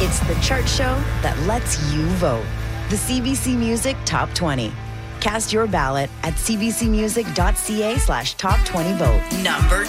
It's the chart show that lets you vote. The CBC Music Top 20. Cast your ballot at cbcmusic.ca/top20vote. Number